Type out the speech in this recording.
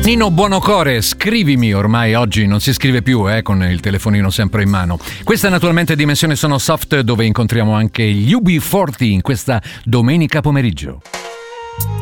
Nino Buonocore, scrivimi, ormai oggi non si scrive più con il telefonino sempre in mano. Questa è naturalmente Dimensione Sono Soft, dove incontriamo anche gli UB40 in questa domenica pomeriggio.